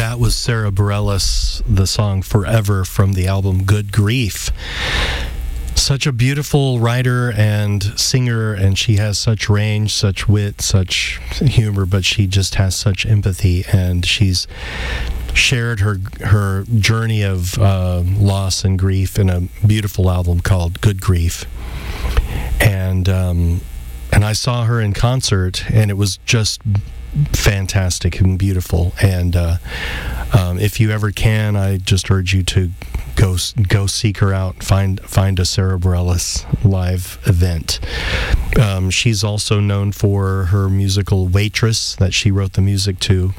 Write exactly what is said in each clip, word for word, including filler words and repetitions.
That was Sarah Bareilles, the song Forever from the album Good Grief. Such a beautiful writer and singer, and she has such range, such wit, such humor, but she just has such empathy, and she's shared her her journey of uh, loss and grief in a beautiful album called Good Grief. And um, and I saw her in concert, and it was just fantastic and beautiful. And uh, um, if you ever can, I just urge you to go go seek her out. Find find a Sarah Bareilles live event. Um, she's also known for her musical Waitress that she wrote the music to,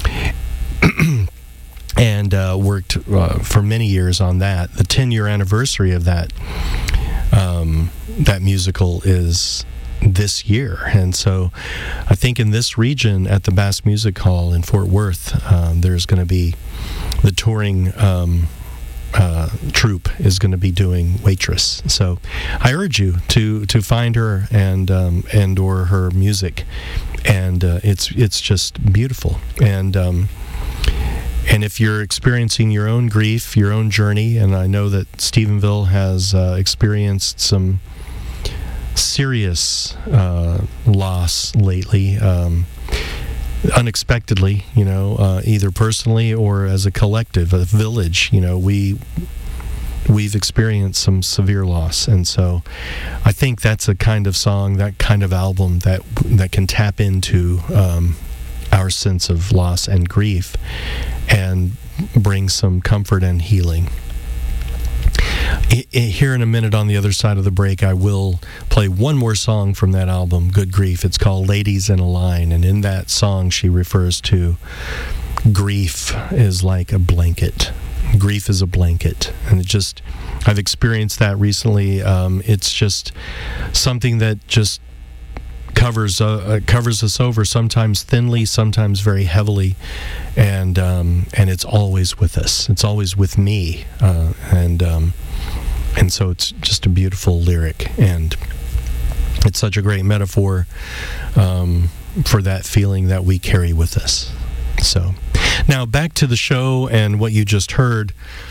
and uh, worked uh, for many years on that. The ten-year anniversary of that um, that musical is this year, and so I think in this region at the Bass Music Hall in Fort Worth, um, there's going to be the touring um, uh, troupe is going to be doing Waitress. So I urge you to to find her and um, and or her music, and uh, it's it's just beautiful. And um, and if you're experiencing your own grief, your own journey, and I know that Stephenville has uh, experienced some serious uh, loss lately, um, unexpectedly, you know, uh, either personally or as a collective, a village. You know, we we've experienced some severe loss, and so I think that's a kind of song, that kind of album that that can tap into um, our sense of loss and grief and bring some comfort and healing. Here in a minute on the other side of the break, I will play one more song from that album, Good Grief. It's called Ladies in a Line, and in that song she refers to grief is like a blanket. Grief is a blanket, and it just, I've experienced that recently. Um, it's just something that just covers uh, covers us over, sometimes thinly, sometimes very heavily, and um, and it's always with us. It's always with me, uh, and um, and so it's just a beautiful lyric, and it's such a great metaphor um, for that feeling that we carry with us. So now back to the show and what you just heard.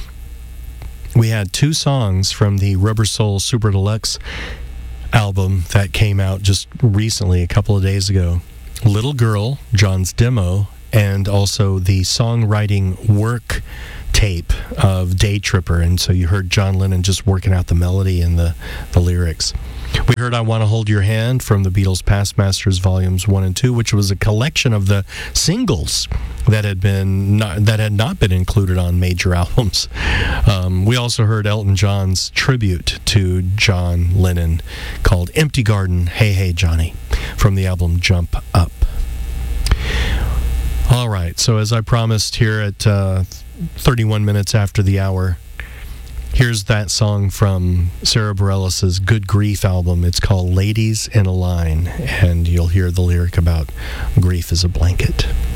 We had two songs from the Rubber Soul Super Deluxe album that came out just recently, a couple of days ago. Little Girl, John's demo, and also the songwriting work tape of Day Tripper. And so you heard John Lennon just working out the melody and the, the lyrics. We heard I Want to Hold Your Hand from the Beatles Past Masters Volumes one and two, which was a collection of the singles that had been not, that had not been included on major albums. Um, we also heard Elton John's tribute to John Lennon called Empty Garden, Hey Hey Johnny, from the album Jump Up. All right, so as I promised here at uh, thirty-one minutes after the hour, here's that song from Sarah Bareilles' Good Grief album. It's called Ladies in a Line, and you'll hear the lyric about grief as a blanket.